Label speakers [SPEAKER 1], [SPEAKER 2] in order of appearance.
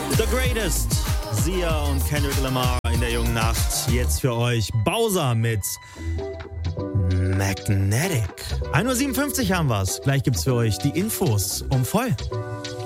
[SPEAKER 1] The Greatest, Sia und Kendrick Lamar in der jungen Nacht. Jetzt für euch Bowser mit Magnetic. 1:57 Uhr haben wir's. Gleich gibt's für euch die Infos um voll.